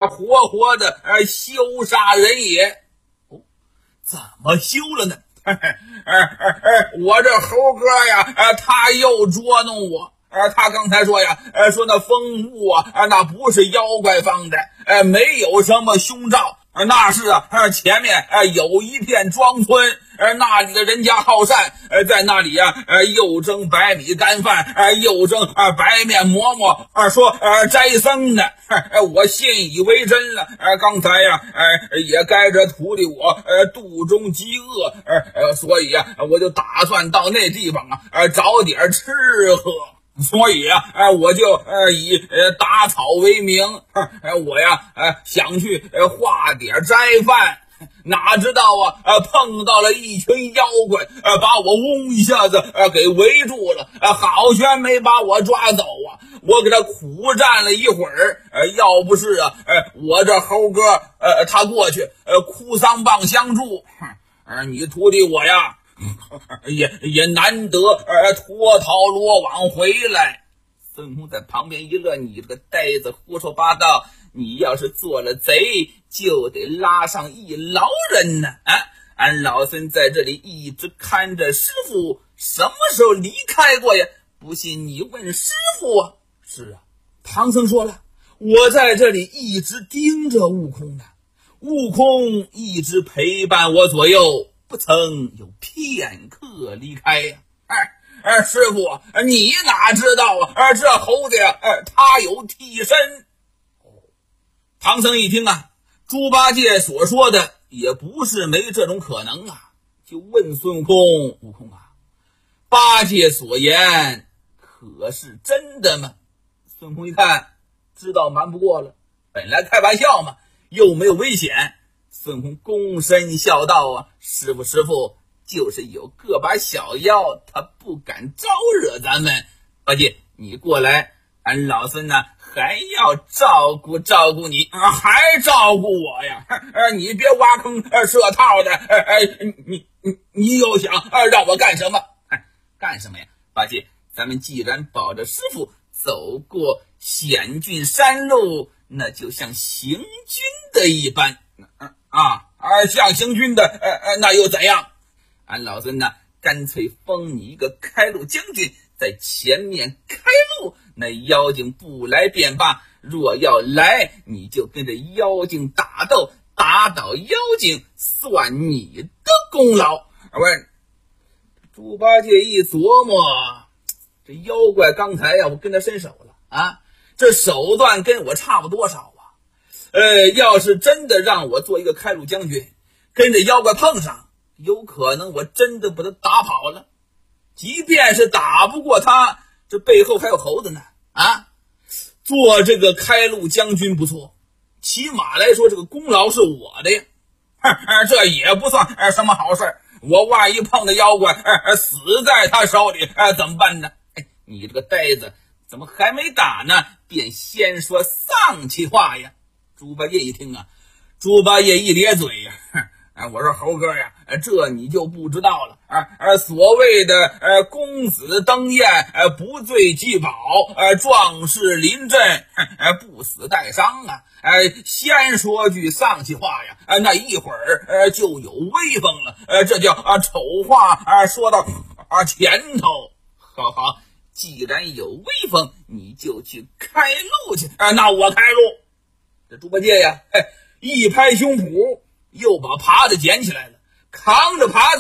活活的羞杀人也。 怎么羞了呢？ 我这猴哥呀，他又捉弄我。他刚才说呀，说那风雾啊，那不是妖怪放的，没有什么凶兆，那是前面有一片庄村，那里的人家好善，在那里呀，又蒸白米干饭，又蒸白面馍馍，说斋僧的，我信以为真了。刚才呀，也该着徒弟我肚中饥饿，所以呀，我就打算到那地方找点吃喝。所以我就以打草为名，我呀想去化点斋饭，哪知道碰到了一群妖怪，把我嗡一下子给围住了，好悬没把我抓走啊！我给他苦战了一会儿，要不是我这猴哥他过去哭丧棒相助，你徒弟我呀也难得脱逃罗网回来。孙悟空在旁边一乐，你这个呆子胡说八道，你要是做了贼就得拉上一牢人呢。俺老孙在这里一直看着师傅，什么时候离开过呀？不信你问师傅啊。 是啊，唐僧说了，我在这里一直盯着悟空呢，悟空一直陪伴我左右，不曾有片刻离开呀。 师傅，你哪知道这猴子呀，他有替身。 唐僧一听猪八戒所说的也不是没这种可能就问孙悟空，悟空八戒所言可是真的吗？孙悟空一看，知道瞒不过了，本来开玩笑嘛，又没有危险。孙悟空躬身笑道师傅，就是有个把小妖，他不敢招惹咱们。八戒，你过来，俺老孙还要照顾照顾你。 还照顾我呀？你别挖坑设套的。你又想让我干什么？ 干什么呀？八戒，咱们既然保着师傅走过险峻山路，那就像行军的一般。 像行军的，那又怎样？ 俺老孙干脆封你一个开路将军，在前面开路，那妖精不来便罢，若要来，你就跟着妖精打斗，打倒妖精，算你的功劳。猪八戒一琢磨，这妖怪刚才我跟他伸手了这手段跟我差不多少要是真的让我做一个开路将军，跟着妖怪碰上，有可能我真的把他打跑了。即便是打不过他，这背后还有猴子呢做这个开路将军不错，起码来说这个功劳是我的呀。 这也不算什么好事，我万一碰到妖怪死在他手里怎么办呢？ 你这个呆子，怎么还没打呢便先说丧气话呀？猪八戒一听猪八戒一咧嘴我说猴哥呀，这你就不知道了所谓的公子登宴，不醉即饱，壮士临阵，不死带伤先说句丧气话呀，那一会儿就有威风了，这叫丑话说到前头。 好，既然有威风，你就去开路去。 那我开路。 这猪八戒呀，一拍胸脯，又把耙子捡起来了，扛着耙子